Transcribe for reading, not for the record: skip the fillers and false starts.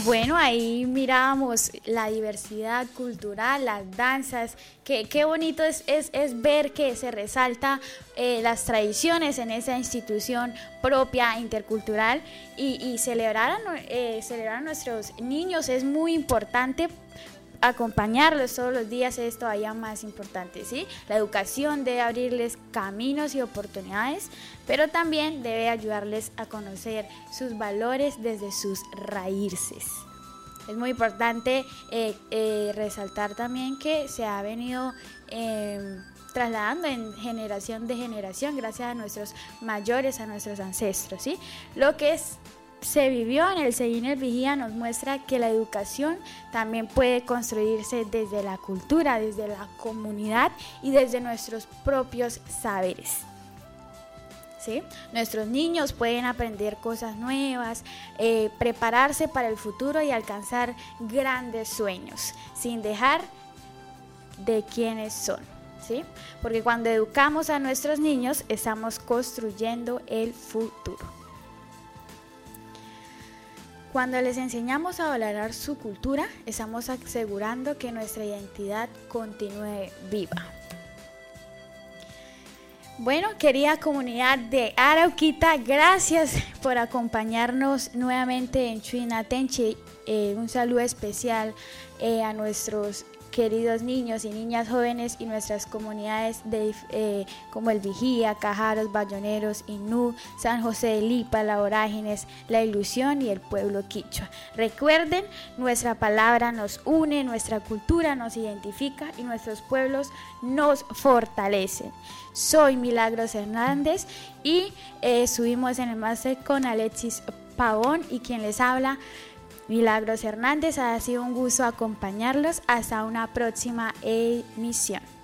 Bueno, ahí mirábamos la diversidad cultural, las danzas, qué bonito es ver que se resalta las tradiciones en esa institución propia, intercultural, y celebrar a nuestros niños es muy importante. Acompañarlos todos los días es todavía más importante, ¿sí? La educación debe abrirles caminos y oportunidades, pero también debe ayudarles a conocer sus valores desde sus raíces. Es muy importante resaltar también que se ha venido trasladando en generación de generación gracias a nuestros mayores, a nuestros ancestros, ¿sí? Lo que se vivió en el Seiner Vigía nos muestra que la educación también puede construirse desde la cultura, desde la comunidad y desde nuestros propios saberes. ¿Sí? Nuestros niños pueden aprender cosas nuevas, prepararse para el futuro y alcanzar grandes sueños, sin dejar de quiénes son, ¿sí? Porque cuando educamos a nuestros niños, estamos construyendo el futuro. Cuando les enseñamos a valorar su cultura, estamos asegurando que nuestra identidad continúe viva. Bueno, querida comunidad de Arauquita, gracias por acompañarnos nuevamente en Chuinatenchi. Un saludo especial a nuestros queridos niños y niñas jóvenes y nuestras comunidades como el Vigía, Cajaros, Bayoneros, Inú, San José de Lipa, La Vorágines, La Ilusión y el pueblo quichua. Recuerden, nuestra palabra nos une, nuestra cultura nos identifica y nuestros pueblos nos fortalecen. Soy Milagros Hernández y subimos en el máster con Alexis Pavón y quien les habla, Milagros Hernández. Ha sido un gusto acompañarlos. Hasta una próxima emisión.